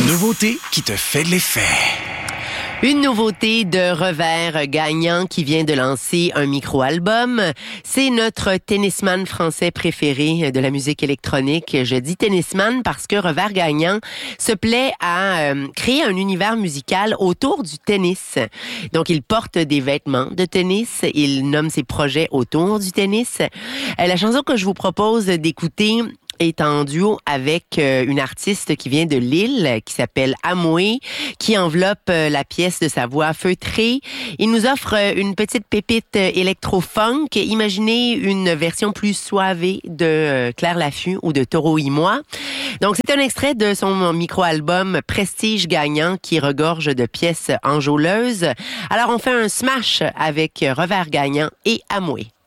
Une nouveauté qui te fait de l'effet. Une nouveauté de Revers Gagnant qui vient de lancer un micro-album. C'est notre tennisman français préféré de la musique électronique. Je dis tennisman parce que Revers Gagnant se plaît à créer un univers musical autour du tennis. Donc, il porte des vêtements de tennis. Il nomme ses projets autour du tennis. La chanson que je vous propose d'écouter est en duo avec une artiste qui vient de Lille, qui s'appelle Amoué, qui enveloppe la pièce de sa voix feutrée. Il nous offre une petite pépite électro-funk. Imaginez une version plus soivée de Claire Laffut ou de Toro y Moi. Donc, c'est un extrait de son micro-album Prestige Gagnant qui regorge de pièces enjôleuses. Alors, on fait un smash avec Revers Gagnant et Amoué.